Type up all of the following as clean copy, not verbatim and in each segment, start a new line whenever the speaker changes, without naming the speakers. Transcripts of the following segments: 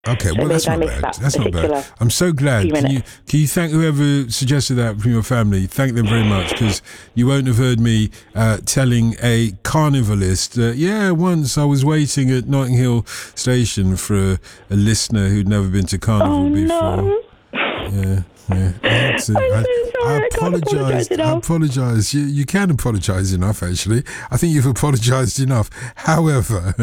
Okay,
So
well,
maybe
that's
I
not
missed
bad.
that
That's not
particular
bad. I'm so glad.
few minutes.
Can you thank whoever suggested that from your family? Thank them very much, because you won't have heard me telling a carnivalist, once I was waiting at Notting Hill Station for a listener who'd never been to Carnival
Oh
before.
no!
Yeah. I had to.
I'm so sorry. I can't apologise
I
enough.
apologise. You can apologise enough, actually. I think you've apologised enough. However,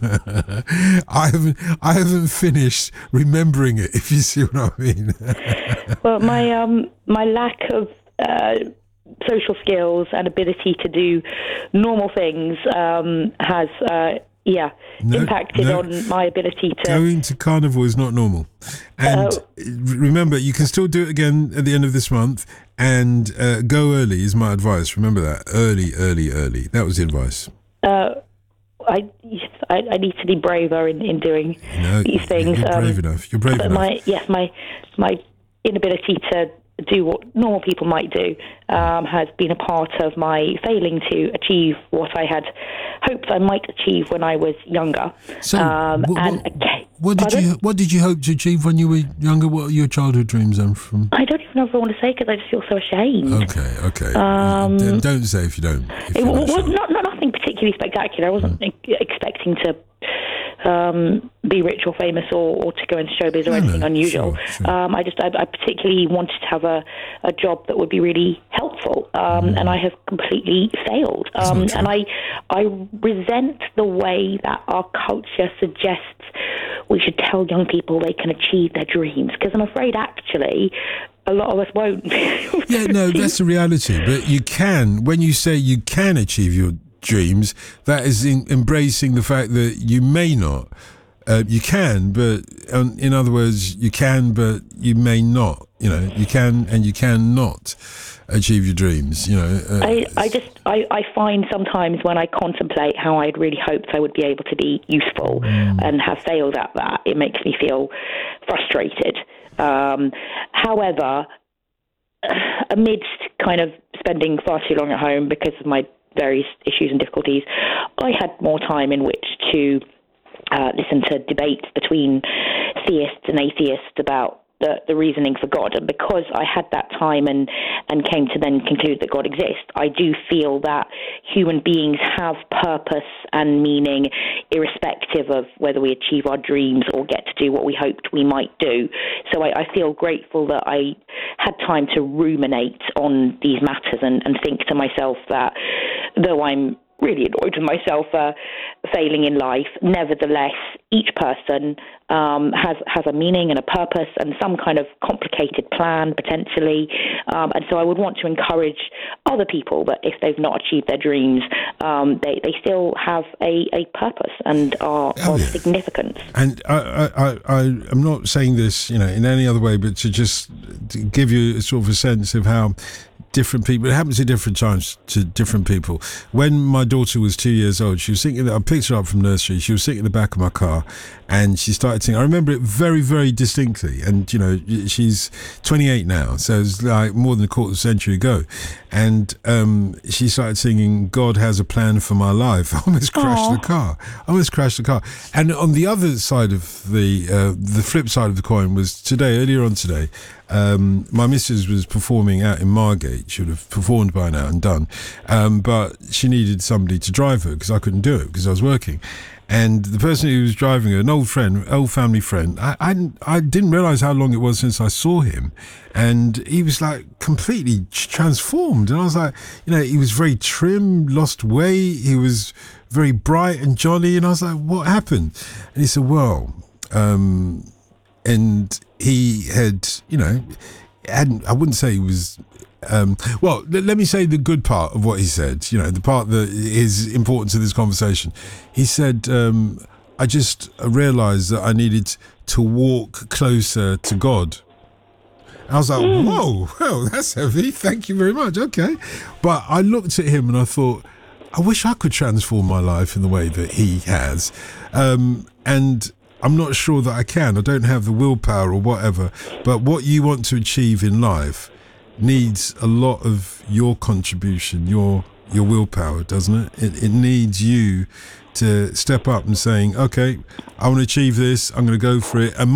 I haven't finished remembering it, if you see what I mean.
Well, my lack of social skills and ability to do normal things has impacted on my ability to...
Going to Carnival is not normal. And remember, you can still do it again at the end of this month, and go early is my advice. Remember that. Early. That was the advice.
I need to be braver in doing these things.
You're brave enough. You're brave enough.
My inability to do what normal people might do has been a part of my failing to achieve what I had hoped I might achieve when I was younger.
So, what did you hope to achieve when you were younger? What are your childhood dreams then? From
I don't even know if I want to say, because I just feel so ashamed.
Okay. Then don't say if you don't.
It was nothing particularly spectacular. I wasn't expecting to be rich or famous or to go into showbiz or anything unusual. Sure. I particularly wanted to have a job that would be really helpful, and I have completely failed. And I resent the way that our culture suggests we should tell young people they can achieve their dreams, because I'm afraid actually a lot of us won't.
That's the reality. But you can, when you say you can achieve your dreams, that is embracing the fact that you may not. You can, but in other words, you can, but you may not. You can and you cannot achieve your dreams.
I find sometimes when I contemplate how I'd really hoped I would be able to be useful and have failed at that, it makes me feel frustrated. However, amidst kind of spending far too long at home because of my various issues and difficulties, I had more time in which to listen to debates between theists and atheists about the reasoning for God. And because I had that time and came to then conclude that God exists, I do feel that human beings have purpose and meaning irrespective of whether we achieve our dreams or get to do what we hoped we might do. So I feel grateful that I had time to ruminate on these matters and think to myself that though I'm really annoyed with myself for failing in life, nevertheless, each person has a meaning and a purpose and some kind of complicated plan, potentially. And so I would want to encourage other people that if they've not achieved their dreams, they still have a purpose and are of significance.
And I'm not saying this, in any other way, but to give you a sort of a sense of how different people, it happens at different times to different people. When my daughter was 2 years old, she was sitting, I picked her up from nursery, she was sitting in the back of my car and she started singing. I remember it very, very distinctly. And, she's 28 now, so it's like more than a quarter of a century ago. And she started singing, God Has a Plan for My Life. I almost crashed the car. And on the other side of the flip side of the coin was earlier on today, my missus was performing out in Margate. She would have performed by now and done, but she needed somebody to drive her because I couldn't do it because I was working. And the person who was driving her, an old family friend, I didn't realise how long it was since I saw him, and he was like completely transformed. And I was like, he was very trim, lost weight, he was very bright and jolly, and I was like, what happened? And he said, well, and he had, I wouldn't say he was, let me say the good part of what he said, the part that is important to this conversation. He said, I just realised that I needed to walk closer to God. I was like, whoa, well, that's heavy. Thank you very much. Okay. But I looked at him and I thought, I wish I could transform my life in the way that he has. And I'm not sure that I can. I don't have the willpower or whatever. But what you want to achieve in life needs a lot of your contribution, your willpower, doesn't it? It needs you to step up and saying, okay, I want to achieve this. I'm going to go for it. And